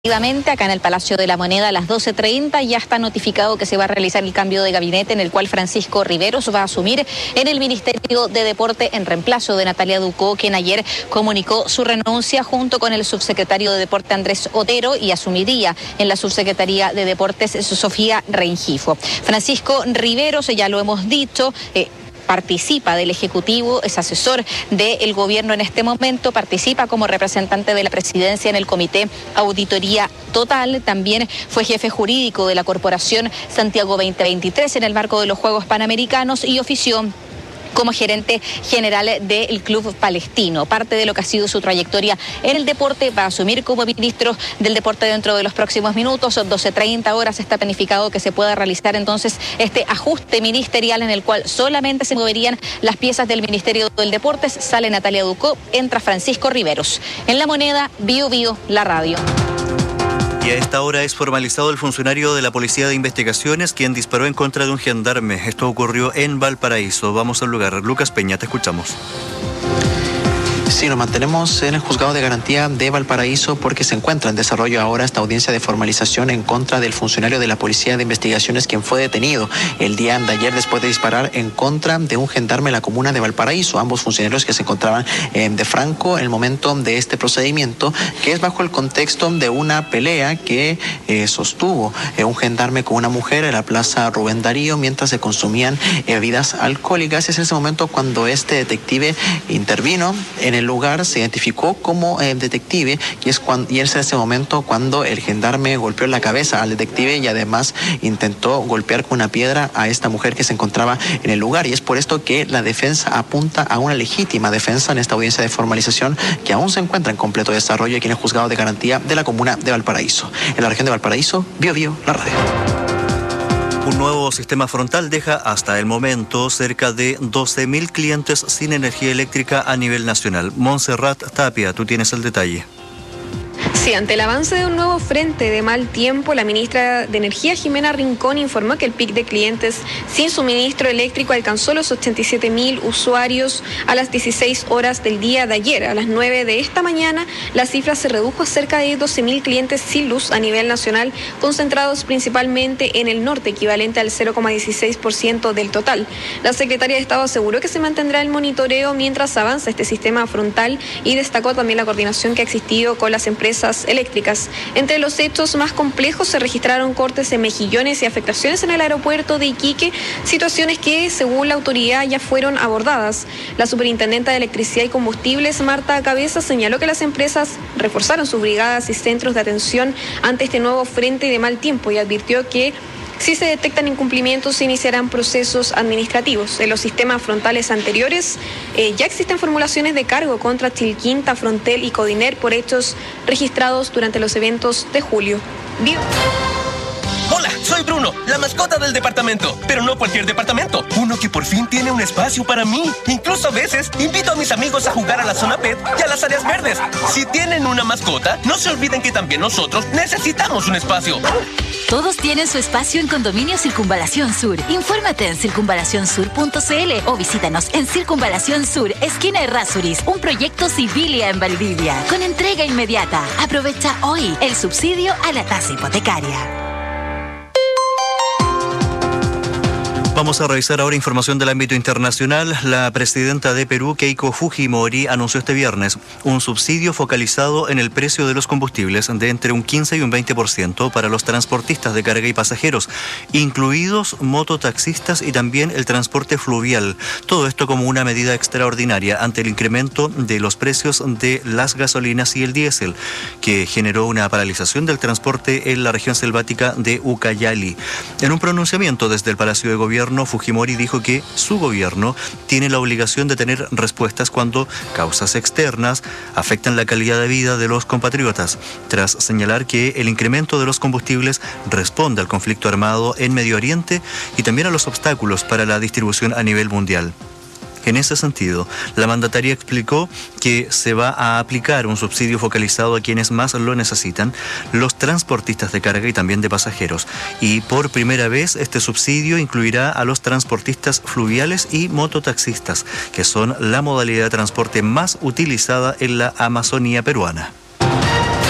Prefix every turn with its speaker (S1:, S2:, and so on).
S1: Efectivamente, acá en el Palacio de la Moneda a las 12:30 ya está notificado que se va a realizar el cambio de gabinete en el cual Francisco Riveros va a asumir en el Ministerio de Deporte en reemplazo de Natalia Ducó, quien ayer comunicó su renuncia junto con el subsecretario de Deporte Andrés Otero, y asumiría en la subsecretaría de Deportes Sofía Rengifo. Francisco Riveros, ya lo hemos dicho, participa del Ejecutivo, es asesor del gobierno en este momento, participa como representante de la presidencia en el Comité Auditoría Total, también fue jefe jurídico de la Corporación Santiago 2023 en el marco de los Juegos Panamericanos y ofició como gerente general del Club Palestino. Parte de lo que ha sido su trayectoria en el deporte, va a asumir como ministro del deporte dentro de los próximos minutos. 12:30 horas está planificado que se pueda realizar entonces este ajuste ministerial en el cual solamente se moverían las piezas del Ministerio del Deporte. Sale Natalia Ducó, entra Francisco Riveros. En La Moneda, Bio Bio, la radio.
S2: Y a esta hora es formalizado el funcionario de la Policía de Investigaciones quien disparó en contra de un gendarme. Esto ocurrió en Valparaíso. Vamos al lugar. Lucas Peña, te escuchamos.
S3: Sí, nos mantenemos en el Juzgado de Garantía de Valparaíso porque se encuentra en desarrollo ahora esta audiencia de formalización en contra del funcionario de la Policía de Investigaciones quien fue detenido el día de ayer después de disparar en contra de un gendarme en la comuna de Valparaíso. Ambos funcionarios que se encontraban de franco en el momento de este procedimiento, que es bajo el contexto de una pelea que sostuvo un gendarme con una mujer en la plaza Rubén Darío mientras se consumían bebidas alcohólicas. Es ese momento cuando este detective intervino en el lugar, se identificó como detective y es ese momento cuando el gendarme golpeó en la cabeza al detective y además intentó golpear con una piedra a esta mujer que se encontraba en el lugar, y es por esto que la defensa apunta a una legítima defensa en esta audiencia de formalización que aún se encuentra en completo desarrollo aquí en el Juzgado de Garantía de la comuna de Valparaíso. En la región de Valparaíso, Bio Bio, la radio.
S2: Un nuevo sistema frontal deja hasta el momento cerca de 12.000 clientes sin energía eléctrica a nivel nacional. Montserrat Tapia, tú tienes el detalle.
S4: Sí, ante el avance de un nuevo frente de mal tiempo, la ministra de Energía, Jimena Rincón, informó que el pic de clientes sin suministro eléctrico alcanzó los 87.000 usuarios a las 16 horas del día de ayer. A las 9 de esta mañana, la cifra se redujo a cerca de 12.000 clientes sin luz a nivel nacional, concentrados principalmente en el norte, equivalente al 0,16% del total. La secretaria de Estado aseguró que se mantendrá el monitoreo mientras avanza este sistema frontal y destacó también la coordinación que ha existido con las empresas eléctricas. Entre los hechos más complejos se registraron cortes en Mejillones y afectaciones en el aeropuerto de Iquique, situaciones que, según la autoridad, ya fueron abordadas. La superintendenta de Electricidad y Combustibles, Marta Cabeza, señaló que las empresas reforzaron sus brigadas y centros de atención ante este nuevo frente de mal tiempo y advirtió que si se detectan incumplimientos, se iniciarán procesos administrativos. En los sistemas frontales anteriores ya existen formulaciones de cargo contra Chilquinta, Frontel y Codiner por hechos registrados durante los eventos de julio.
S5: Hola, soy Bruno, la mascota del departamento, pero no cualquier departamento, uno que por fin tiene un espacio para mí. Incluso a veces invito a mis amigos a jugar a la zona pet y a las áreas verdes. Si tienen una mascota, no se olviden que también nosotros necesitamos un espacio.
S6: Todos tienen su espacio en Condominio Circunvalación Sur. Infórmate en circunvalacionsur.cl o visítanos en Circunvalación Sur, esquina Errázuriz, un proyecto Civilia en Valdivia, con entrega inmediata. Aprovecha hoy el subsidio a la tasa hipotecaria.
S2: Vamos a revisar ahora información del ámbito internacional. La presidenta de Perú, Keiko Fujimori, anunció este viernes un subsidio focalizado en el precio de los combustibles de entre un 15 y un 20% para los transportistas de carga y pasajeros, incluidos mototaxistas y también el transporte fluvial. Todo esto como una medida extraordinaria ante el incremento de los precios de las gasolinas y el diésel, que generó una paralización del transporte en la región selvática de Ucayali. En un pronunciamiento desde el Palacio de Gobierno, Fujimori dijo que su gobierno tiene la obligación de tener respuestas cuando causas externas afectan la calidad de vida de los compatriotas, tras señalar que el incremento de los combustibles responde al conflicto armado en Medio Oriente y también a los obstáculos para la distribución a nivel mundial. En ese sentido, la mandataria explicó que se va a aplicar un subsidio focalizado a quienes más lo necesitan, los transportistas de carga y también de pasajeros. Y por primera vez este subsidio incluirá a los transportistas fluviales y mototaxistas, que son la modalidad de transporte más utilizada en la Amazonía peruana.